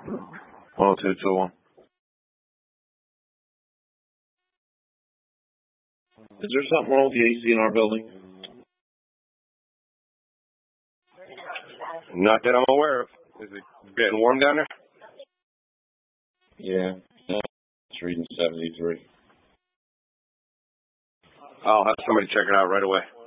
10221. Is there something wrong with the AC in our building? Not that I'm aware of. Is it getting warm down there? Yeah. It's reading 73. I'll have somebody check it out right away.